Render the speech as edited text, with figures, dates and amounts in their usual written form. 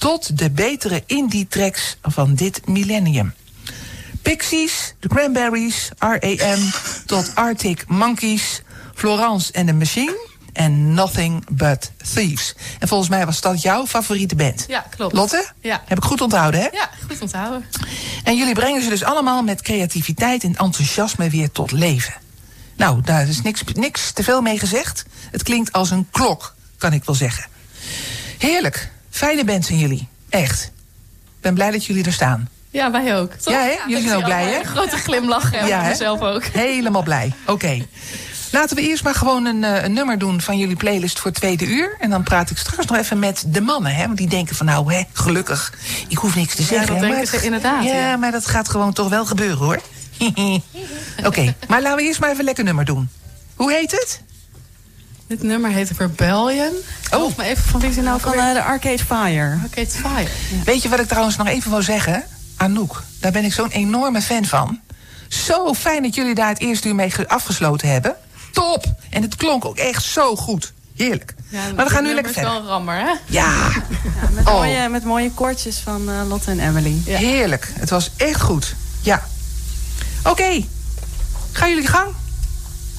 tot de betere indie-tracks van dit millennium. Pixies, The Cranberries, R.A.M. tot Arctic Monkeys, Florence and the Machine en Nothing But Thieves. En volgens mij was dat jouw favoriete band. Ja, klopt. Lotte? Ja. Heb ik goed onthouden, hè? Ja, goed onthouden. En jullie brengen ze dus allemaal met creativiteit en enthousiasme weer tot leven. Nou, daar is niks te veel mee gezegd. Het klinkt als een klok, kan ik wel zeggen. Heerlijk. Fijne band zijn jullie. Echt. Ik ben blij dat jullie er staan. Ja, wij ook. Toch? Ja, hè? Jullie zijn ook blij, hè? Een grote glimlach en Ja, hè? mezelf ook. Helemaal blij. Oké. Laten we eerst maar gewoon een nummer doen van jullie playlist voor het tweede uur. En dan praat ik straks nog even met de mannen. Hè? Want die denken van nou, gelukkig, ik hoef niks te zeggen. Ja, dat denken ze inderdaad. Ja, maar dat gaat gewoon toch wel gebeuren, hoor. Oké, maar laten we eerst maar even een lekker nummer doen. Hoe heet het? Dit nummer heet Rebellion. Volgens me even van wie is het nou Van de Arcade Fire. Arcade Fire. Ja. Weet je wat ik trouwens nog even wil zeggen? Anouk, daar ben ik zo'n enorme fan van. Zo fijn dat jullie daar het eerste uur mee afgesloten hebben. Top! En het klonk ook echt zo goed. Heerlijk. Ja, maar we gaan nu lekker verder. Het is wel een rammer, hè? Ja. Met mooie koortjes van Lotte en Emily. Ja. Heerlijk. Het was echt goed. Ja. Oké. Gaan jullie gang?